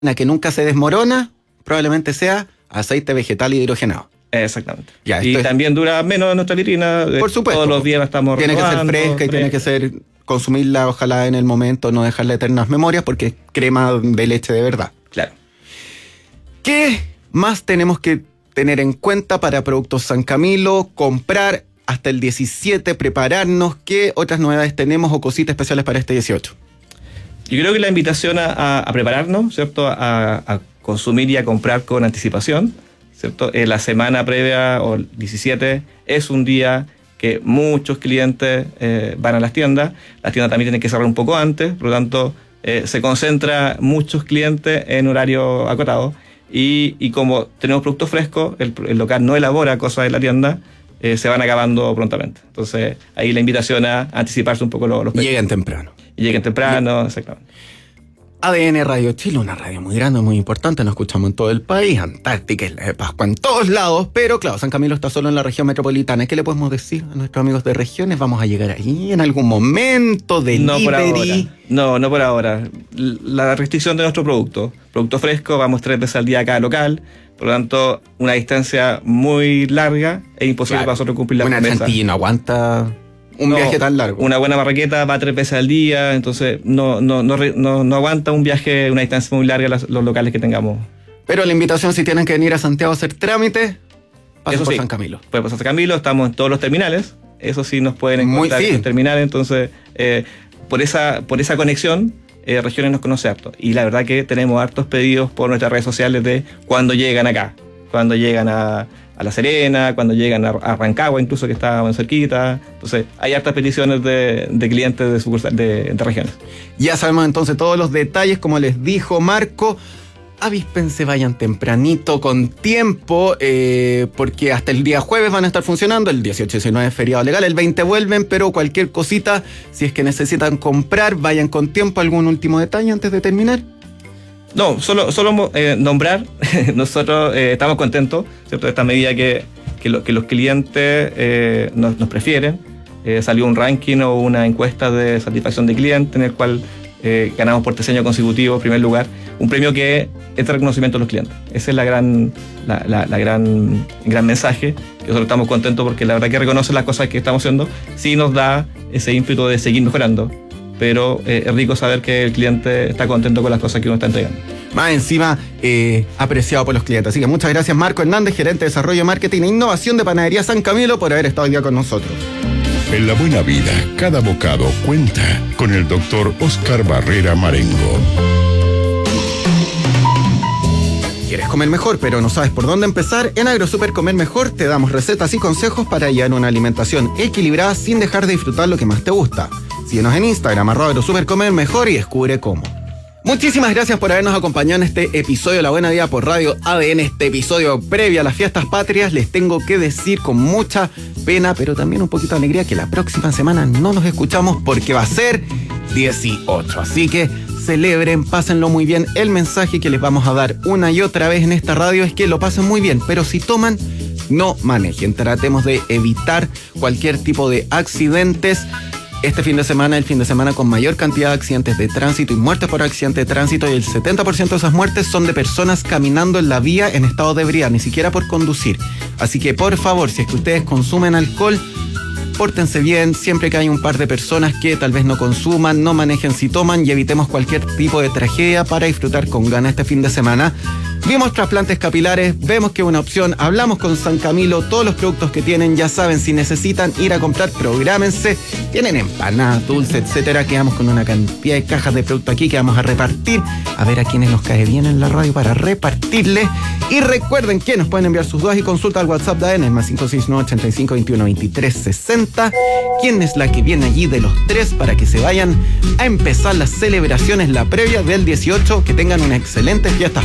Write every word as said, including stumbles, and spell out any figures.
que nunca se desmorona, probablemente sea aceite vegetal hidrogenado. Exactamente. Ya, y es... también dura menos de nuestra litrina. Por supuesto. Todos los días la estamos Tiene renovando, que ser fresca y fresca. tiene que ser consumirla, ojalá en el momento, no dejarle eternas memorias, porque es crema de leche de verdad. Claro. ¿Qué más tenemos que tener en cuenta para Productos San Camilo? Comprar hasta el diecisiete, prepararnos. ¿Qué otras novedades tenemos o cositas especiales para este dieciocho? Yo creo que la invitación a, a, a prepararnos, ¿cierto? A, a consumir y a comprar con anticipación, ¿cierto? Eh, la semana previa o el diecisiete es un día que muchos clientes eh, van a las tiendas. Las tiendas también tienen que cerrar un poco antes, por lo tanto eh, se concentra muchos clientes en horario acotado y, y como tenemos productos frescos, el, el local no elabora cosas en la tienda, eh, se van acabando prontamente. Entonces ahí la invitación a anticiparse un poco los, los Lleguen temprano. Y lleguen temprano, exactamente. A D N Radio Chile, una radio muy grande, muy importante, nos escuchamos en todo el país, Antártica, Isla de Pascua, en todos lados, pero claro, San Camilo está solo en la región metropolitana. ¿Qué le podemos decir a nuestros amigos de regiones? ¿Vamos a llegar ahí en algún momento? ¿Delivery? No por ahora. No, no por ahora. La restricción de nuestro producto, producto fresco, vamos tres veces al día a cada local, por lo tanto, una distancia muy larga es imposible claro. para nosotros cumplir la promesa. Una chantilly no aguanta... Un no, viaje tan largo. Una buena marraqueta va tres veces al día, entonces no, no, no, no, no aguanta un viaje, una distancia muy larga los, los locales que tengamos. Pero la invitación, si tienen que venir a Santiago a hacer trámite, pasen por sí, San Camilo. Pueden pasar San Camilo, estamos en todos los terminales, eso sí nos pueden encontrar muy, sí. en los terminales, entonces eh, por, esa, por esa conexión, eh, Regiones nos conoce harto. Y la verdad que tenemos hartos pedidos por nuestras redes sociales de cuando llegan acá, cuando llegan a... a La Serena, cuando llegan a Rancagua, incluso que estábamos cerquita. Entonces, hay hartas peticiones de, de clientes de, sucursal, de, de regiones. Ya sabemos entonces todos los detalles, como les dijo Marco. Avíspense, vayan tempranito, con tiempo, eh, porque hasta el día jueves van a estar funcionando. El dieciocho y diecinueve es feriado legal, el veinte vuelven, pero cualquier cosita, si es que necesitan comprar, vayan con tiempo. ¿Algún último detalle antes de terminar? No, solo, solo eh, nombrar, nosotros eh, estamos contentos, ¿cierto? De esta medida que, que, lo, que los clientes eh, nos, nos prefieren. Eh, salió un ranking o una encuesta de satisfacción de cliente en el cual eh, ganamos por tercer año consecutivo, en primer lugar, un premio que es de reconocimiento a los clientes. Ese es la gran, la, la, la gran, gran mensaje, que nosotros estamos contentos porque la verdad que reconoce las cosas que estamos haciendo, sí nos da ese ímpetu de seguir mejorando. Pero eh, es rico saber que el cliente está contento con las cosas que uno está entregando. Más encima, eh, apreciado por los clientes. Así que muchas gracias, Marco Hernández, gerente de Desarrollo, Marketing e Innovación de Panadería San Camilo, por haber estado hoy día con nosotros. En la buena vida, cada bocado cuenta con el doctor Oscar Barrera Marengo. ¿Quieres comer mejor, pero no sabes por dónde empezar? En AgroSuper Comer Mejor te damos recetas y consejos para llevar una alimentación equilibrada sin dejar de disfrutar lo que más te gusta. Síguenos en Instagram, arroba AgroSuper Comer Mejor, y descubre cómo. Muchísimas gracias por habernos acompañado en este episodio de La Buena Vida por Radio A D N, este episodio previo a las fiestas patrias. Les tengo que decir con mucha pena, pero también un poquito de alegría, que la próxima semana no nos escuchamos porque va a ser dieciocho. Así que celebren, pásenlo muy bien. El mensaje que les vamos a dar una y otra vez en esta radio es que lo pasen muy bien, pero si toman, no manejen. Tratemos de evitar cualquier tipo de accidentes. Este fin de semana, el fin de semana con mayor cantidad de accidentes de tránsito y muertes por accidente de tránsito, y el setenta por ciento de esas muertes son de personas caminando en la vía en estado de ebriedad, ni siquiera por conducir. Así que, por favor, si es que ustedes consumen alcohol, pórtense bien. Siempre que hay un par de personas que tal vez no consuman, no manejen si toman, y evitemos cualquier tipo de tragedia para disfrutar con ganas este fin de semana. Vimos trasplantes capilares, vemos que es una opción. Hablamos con San Camilo, todos los productos que tienen, ya saben, si necesitan ir a comprar, prográmense. Tienen empanadas, dulces, etcétera. Quedamos con una cantidad de cajas de producto aquí que vamos a repartir, a ver a quienes nos cae bien en la radio para repartirles. Y recuerden que nos pueden enviar sus dudas y consultas al WhatsApp de A D N, más cinco seis nueve, ochenta y cinco, veintiuno, veintitrés, sesenta. ¿Quién es la que viene allí de los tres para que se vayan a empezar las celebraciones, la previa del dieciocho? Que tengan una excelente fiesta